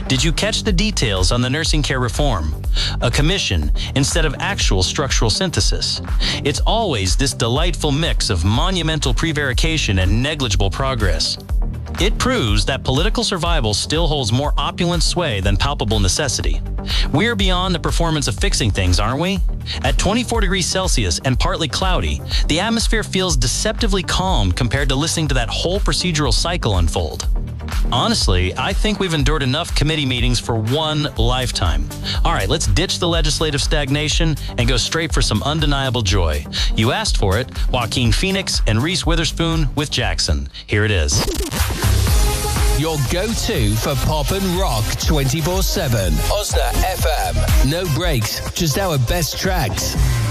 Did you catch the details on the nursing care reform? A commission instead of actual structural synthesis. It's always this delightful mix of monumental prevarication and negligible progress. It proves that political survival still holds more opulent sway than palpable necessity. We're beyond the performance of fixing things, aren't we? At 24 degrees Celsius and partly cloudy, the atmosphere feels deceptively calm compared to listening to that whole procedural cycle unfold. Honestly, I think we've endured enough committee meetings for one lifetime. All right, let's ditch the legislative stagnation and go straight for some undeniable joy. You asked for it. Joaquin Phoenix and Reese Witherspoon with Jackson. Here it is. Your go-to for pop and rock 24/7. Osna FM. No breaks, just our best tracks.